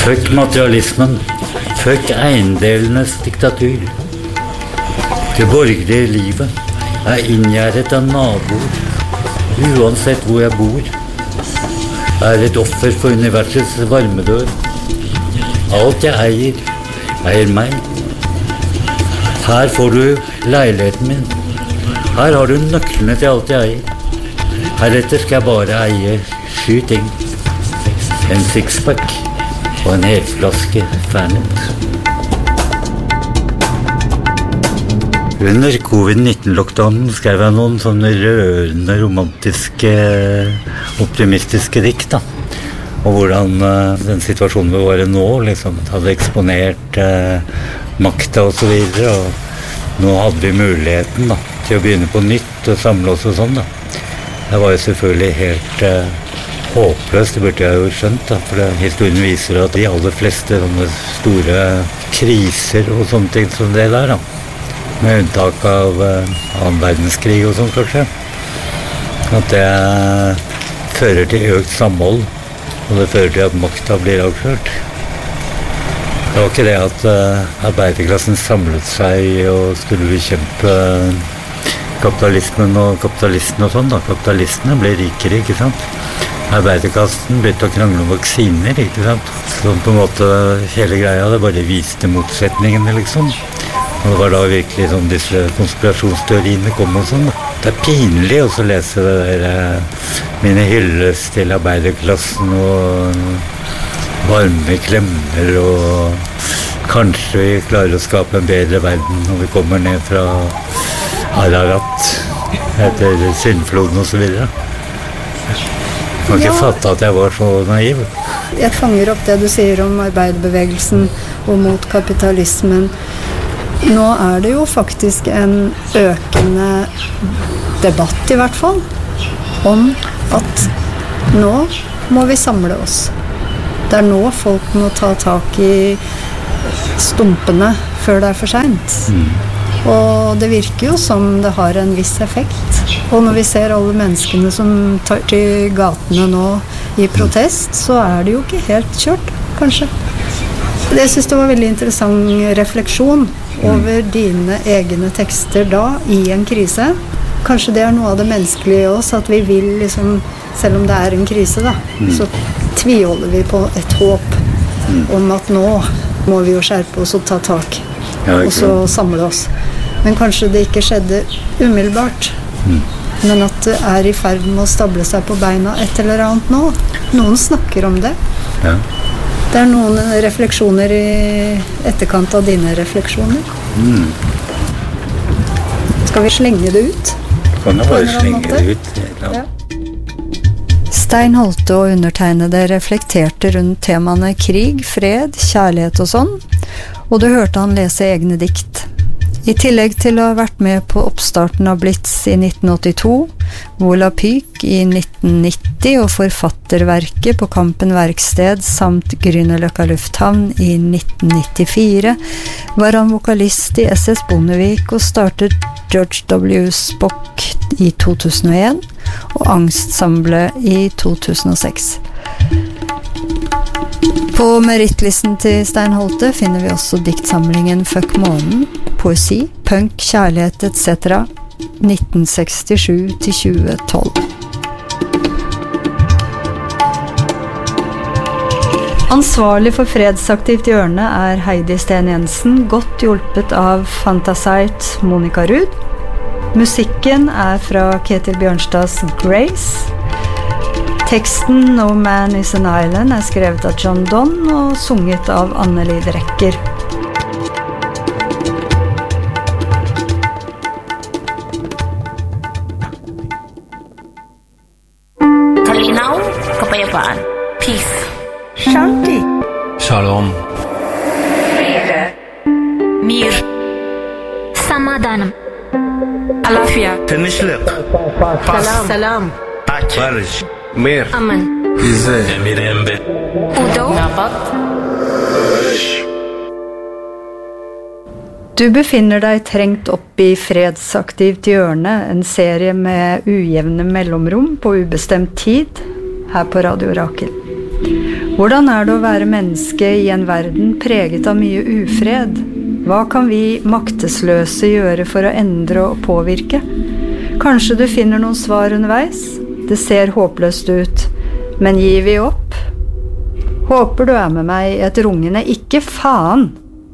Fuck materialismen. Fuck eiendelenes diktatur. Det borgerlige livet inngjerdet av naboer. Uansett hvor jeg bor, et offer for universets varmedør. Alt jeg eier meg. Her får du leiligheten min. Her har du nøklene til alt jeg eier. Heretter skal jeg bare eie 7 ting. En sixpack og en helflaske Fernet. Under covid-19-lockdownen skrev jeg noen sånne rørende, romantiske, optimistiske dikt, da. Og hvordan den situasjonen vi var i nå, liksom, hadde eksponert makta og så videre, og nå hadde vi muligheten, da, til å begynne på nytt og samle oss og sånn, da. Det var jo selvfølgelig helt håpløst, det burde jeg jo skjønt, da, for historien viser at de aller fleste sånne store kriser og sånne ting som det der, da, med unntak av annen verdenskrig og sånn kanskje, at det fører til økt samhold, og det fører til at makta blir avslørt. Det var ikke det at arbeiderklassen samlet seg og skulle bekjempe kapitalismen og kapitalistene og sånn, da. Kapitalistene ble rikere, ikke sant? Arbeiderklassen begynte å krangle om vaksiner, ikke sant? Så på en måte hele greia, det bare viste motsetningene, liksom. Og det var da virkelig sånn disse konspirasjonsteoriene kom og sånn. Det pinlig også å lese det der, mine hyllest til arbeiderklassen og varme klemmer, og kanskje vi klarer å skape en bedre verden når vi kommer ned fra Ararat etter syndfloden og så videre. Jeg kan ikke fatte at jeg var så naiv. Jeg fanger opp det du sier om arbeiderbevegelsen og mot kapitalismen. Nå det jo faktisk en økende debatt i hvert fall om at nå må vi samle oss. Det nå folk må ta tak i stumpene før det for sent. Og det virker jo som det har en viss effekt. Og når vi ser alle menneskene som tar til gatene nå i protest, så det jo ikke helt kjørt, kanskje. Jeg synes det var veldig interessant refleksjon over dine egne tekster da, i en krise. Kanskje det noe av det menneskelige i oss, at vi vil liksom, selv om det en krise da, så tviholder vi på et håp om at nå må vi jo skjerpe oss og ta tak, og så samle oss. Men kanskje det ikke skjedde umiddelbart, men at det i ferd med å stable seg på beina et eller annet nå. Noen snakker om det. Ja. Det noen refleksjoner i etterkant av dine refleksjoner. Skal vi slenge det ut? Kan jeg bare slenge det ut? Ja. Stein Holte og undertegnede reflekterte rundt temaene krig, fred, kjærlighet og sånn, og du hørte han lese egne dikt. I tillegg til å ha vært med på oppstarten av Blitz i 1982, Volapyk i 1990 og forfatterverket på Kampen Verksted samt Grünerløkka Lufthavn i 1994, var han vokalist i SS Bondevik og startet George W. Spock i 2001 og Angstsamlet i 2006. På merittlisten til Stein Holte finner vi også diktsamlingen Fuck månen, poesi, punk, kjærlighet etc. 1967-2012. Ansvarlig for Fredsaktivt hjørne Heidi Sten Jensen, godt hjulpet av Fantasite Monica Ruud. Musikken fra Ketil Bjørnstads Grace. Teksten No Man is an Island skrevet av John Donne og sunget av Anneli Drecker. Talinaw, kapayapaan. Peace. Shanti. Shalom. Mir. Samadanam. Alafia. Tinishliq. Salam. Barış. Mir. Aman. İzzet. Emirembe. Udo. Nabat. Du befinner deg trengt opp i Fredsaktivt hjørne, en serie med ujevne mellomrom på ubestemt tid, her på Radio Rakel. Hvordan det å være menneske I en verden preget av mye ufred? Hva kan vi maktesløse gjøre for å endre og påvirke? Kanskje du finner noen svar underveis? Det ser håpløst ut, men gir vi opp? Håper du med meg I et rungende ikke faen!